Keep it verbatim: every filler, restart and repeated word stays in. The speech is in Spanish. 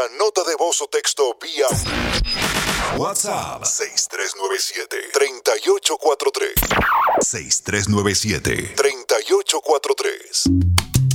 para nota de voz o texto vía WhatsApp seis tres nueve siete, tres ocho cuatro tres. seis tres nueve siete, tres ocho cuatro tres.